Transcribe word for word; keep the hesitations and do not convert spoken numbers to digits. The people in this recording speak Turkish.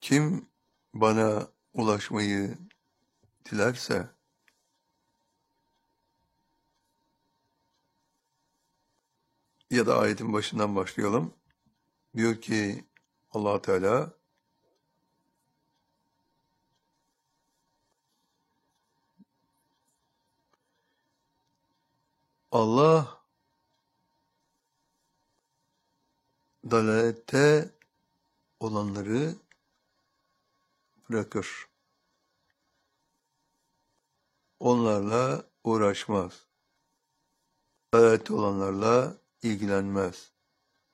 Kim bana ulaşmayı dilerse ya da ayetin başından başlayalım. Diyor ki Allah Teala Allah dalalette olanları bırakır. Onlarla uğraşmaz. Dalalette olanlarla ilgilenmez.